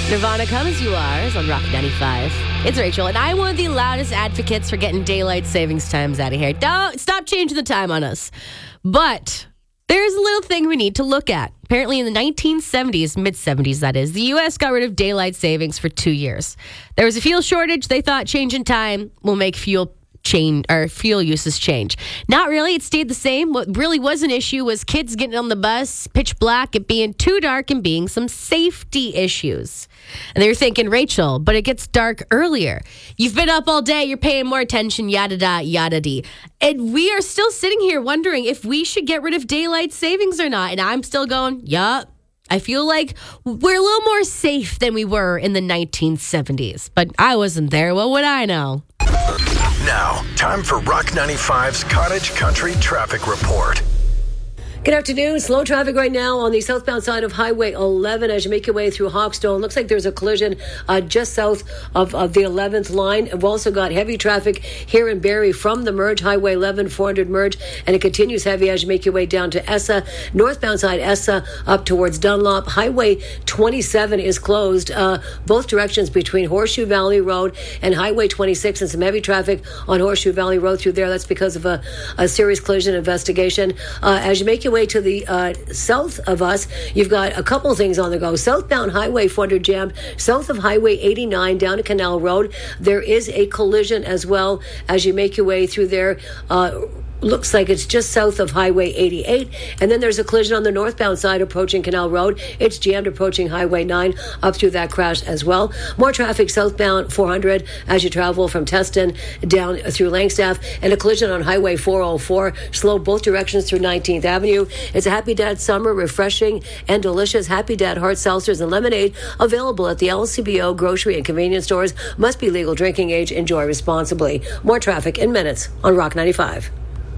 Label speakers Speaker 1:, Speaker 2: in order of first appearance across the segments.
Speaker 1: Nirvana, Come As You Are is on Rock 95. It's Rachel, and I'm one of the loudest advocates for getting daylight savings times out of here. Don't stop changing the time on us. But there's a little thing we need to look at. Apparently in the 1970s, mid-70s that is, the U.S. got rid of daylight savings for 2 years. There was a fuel shortage. They thought changing time will make fuel uses change. Not really. It stayed the same. What really was an issue was kids getting on the bus, pitch black, it being too dark, and being some safety issues. And they were thinking, Rachel, but it gets dark earlier. You've been up all day. You're paying more attention, yada da, yada dee. And we are still sitting here wondering if we should get rid of daylight savings or not. And I'm still going, yup. I feel like we're a little more safe than we were in the 1970s. But I wasn't there. What would I know?
Speaker 2: Now, time for Rock 95's Cottage Country Traffic Report.
Speaker 3: Good afternoon. Slow traffic right now on the southbound side of Highway 11 as you make your way through Hawkstone. Looks like there's a collision just south of the 11th line. We've also got heavy traffic here in Barrie from the merge, Highway 11, 400 merge, and it continues heavy as you make your way down to Essa. Northbound side, Essa, up towards Dunlop. Highway 27 is closed, both directions between Horseshoe Valley Road and Highway 26, and some heavy traffic on Horseshoe Valley Road through there. That's because of a serious collision investigation. As you make your way to the south of us, you've got a couple things on the go. Southbound Highway 400 jammed south of Highway 89 down to Canal Road. There is a collision as well as you make your way through there. Looks like it's just south of Highway 88. And then there's a collision on the northbound side approaching Canal Road. It's jammed approaching Highway 9 up through that crash as well. More traffic southbound 400 as you travel from Teston down through Langstaff. And a collision on Highway 404. Slow both directions through 19th Avenue. It's a Happy Dad summer, refreshing and delicious. Happy Dad hard seltzers and lemonade available at the LCBO grocery and convenience stores. Must be legal drinking age. Enjoy responsibly. More traffic in minutes on Rock 95.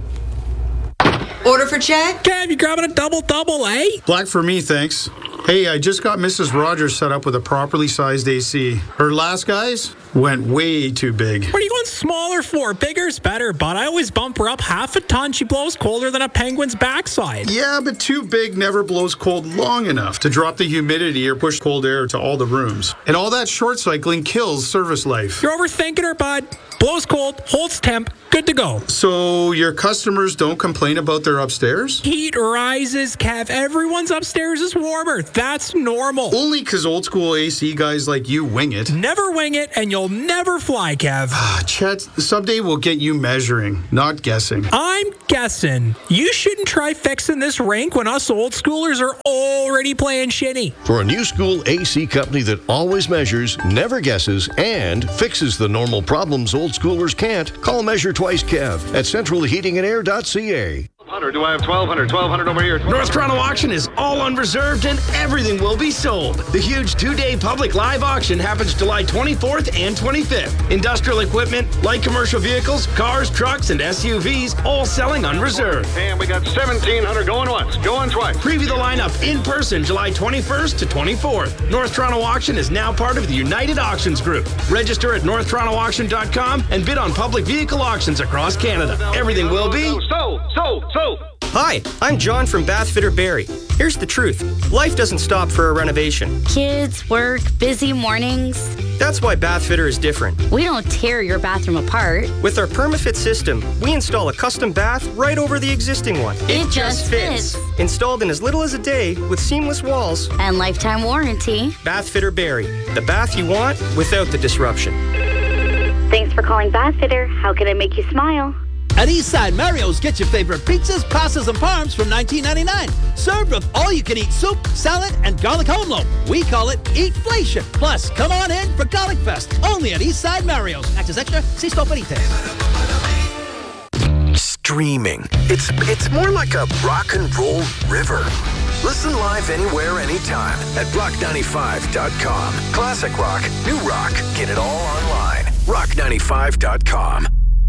Speaker 4: Order for Chad?
Speaker 5: Kev, you grabbing a double, eh?
Speaker 6: Black for me, thanks. Hey, I just got Mrs. Rogers set up with a properly sized AC. Her last guys went way too big.
Speaker 5: What are you going smaller for? Bigger's better, but I always bump her up half a ton. She blows colder than a penguin's backside.
Speaker 6: Yeah, but too big never blows cold long enough to drop the humidity or push cold air to all the rooms. And all that short cycling kills service life.
Speaker 5: You're overthinking her, bud. Blows cold, holds temp, good to go.
Speaker 6: So your customers don't complain about their upstairs?
Speaker 5: Heat rises, Kev. Everyone's upstairs is warmer. That's normal.
Speaker 6: Only because old school AC guys like you wing it.
Speaker 5: Never wing it, and you'll never fly, Kev.
Speaker 6: Chet, someday we'll get you measuring, not guessing.
Speaker 5: I'm guessing. You shouldn't try fixing this rink when us old schoolers are already playing shitty.
Speaker 7: For a new school AC company that always measures, never guesses, and fixes the normal problems old schoolers can't, call Measure Twice Kev at centralheatingandair.ca.
Speaker 8: Do I have 1,200 over here?
Speaker 9: North Toronto Auction is all unreserved and everything will be sold. The huge two-day public live auction happens July 24th and 25th. Industrial equipment, light commercial vehicles, cars, trucks, and SUVs all selling unreserved.
Speaker 8: And we got 1,700 going once, going twice.
Speaker 9: Preview the lineup in person July 21st to 24th. North Toronto Auction is now part of the United Auctions Group. Register at northtorontoauction.com and bid on public vehicle auctions across Canada. Everything will be
Speaker 8: sold.
Speaker 10: Hi, I'm John from Bathfitter Barrie. Here's the truth. Life doesn't stop for a renovation.
Speaker 11: Kids, work, busy mornings.
Speaker 10: That's why Bathfitter is different.
Speaker 11: We don't tear your bathroom apart.
Speaker 10: With our PermaFit system, we install a custom bath right over the existing one.
Speaker 11: It just fits.
Speaker 10: Installed in as little as a day with seamless walls.
Speaker 11: And lifetime warranty.
Speaker 10: Bathfitter Barrie. The bath you want without the disruption.
Speaker 11: Thanks for calling Bathfitter. How can I make you smile?
Speaker 12: At Eastside Mario's, get your favorite pizzas, pastas, and parms from $19.99. Served with all-you-can-eat soup, salad, and garlic home loaf. We call it Eatflation. Plus, come on in for Garlic Fest. Only at Eastside Mario's. Access extra. See store for details.
Speaker 2: Streaming. It's more like a rock and roll river. Listen live anywhere, anytime at rock95.com. Classic rock, new rock. Get it all online. rock95.com.